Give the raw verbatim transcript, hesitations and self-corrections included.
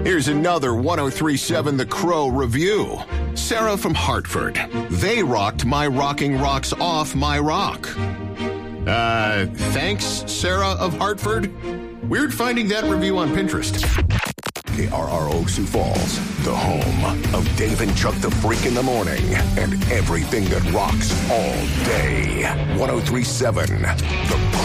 Here's another one oh three point seven The Crow review. Sarah from Hartford. They rocked my rocking rocks off my rock. Uh, thanks, Sarah of Hartford. Weird finding that review on Pinterest. K R R O Sioux Falls, the home of Dave and Chuck the Freak in the morning and everything that rocks all day. one oh three point seven The